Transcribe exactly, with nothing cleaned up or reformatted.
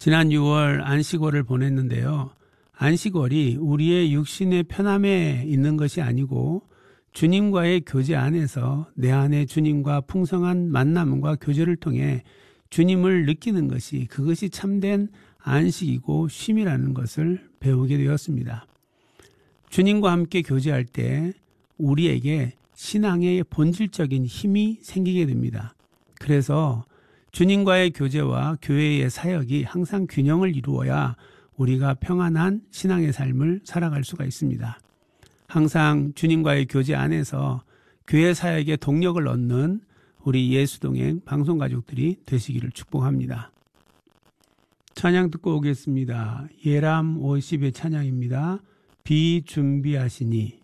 지난 유월 안식월을 보냈는데요. 안식월이 우리의 육신의 편함에 있는 것이 아니고 주님과의 교제 안에서 내 안에 주님과 풍성한 만남과 교제를 통해 주님을 느끼는 것이 그것이 참된 안식이고 쉼이라는 것을 배우게 되었습니다. 주님과 함께 교제할 때 우리에게 신앙의 본질적인 힘이 생기게 됩니다. 그래서 주님과의 교제와 교회의 사역이 항상 균형을 이루어야 우리가 평안한 신앙의 삶을 살아갈 수가 있습니다. 항상 주님과의 교제 안에서 교회 사역의 동력을 얻는 우리 예수동행 방송가족들이 되시기를 축복합니다. 찬양 듣고 오겠습니다. 예람 오십의 찬양입니다. 비준비하시니.